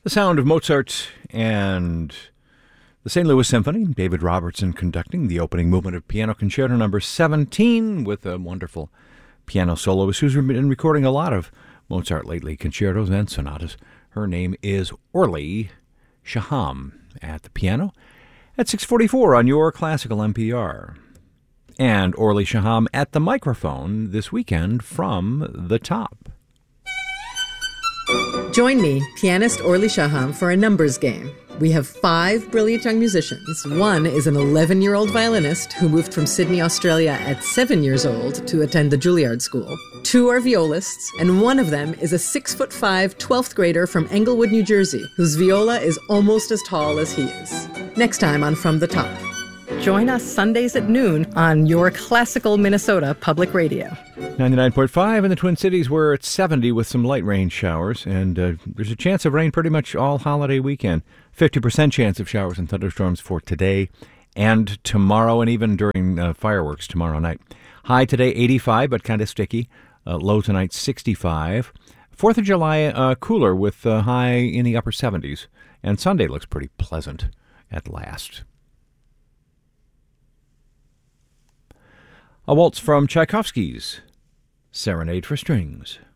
The sound of Mozart and the St. Louis Symphony, David Robertson conducting the opening movement of Piano Concerto number 17 with a wonderful piano soloist who's been recording a lot of Mozart lately, concertos and sonatas. Her name is Orly Shaham at the piano at 6:44 on your classical NPR. And Orly Shaham at the microphone this weekend from the top. Join me, pianist Orly Shaham, for a numbers game. We have 5 brilliant young musicians. One is an 11-year-old violinist who moved from Sydney, Australia at 7 years old to attend the Juilliard School. 2 are violists, and one of them is a 6'5", 12th grader from Englewood, New Jersey, whose viola is almost as tall as he is. Next time on From the Top. Join us Sundays at noon on your classical Minnesota Public Radio. 99.5 in the Twin Cities, where it's 70 with some light rain showers, and there's a chance of rain pretty much all holiday weekend. 50% chance of showers and thunderstorms for today and tomorrow, and even during fireworks tomorrow night. High today, 85, but kind of sticky. Low tonight, 65. 4th of July, cooler with high in the upper 70s. And Sunday looks pretty pleasant at last. A waltz from Tchaikovsky's Serenade for Strings.